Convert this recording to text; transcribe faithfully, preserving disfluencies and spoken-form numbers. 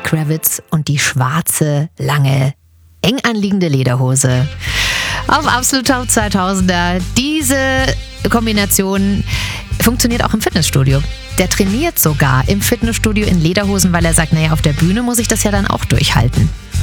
Kravitz und die schwarze, lange, eng anliegende Lederhose. Auf Absolut Top zweitausender. Diese Kombination funktioniert auch im Fitnessstudio. Der trainiert sogar im Fitnessstudio in Lederhosen, weil er sagt, naja, auf der Bühne muss ich das ja dann auch durchhalten.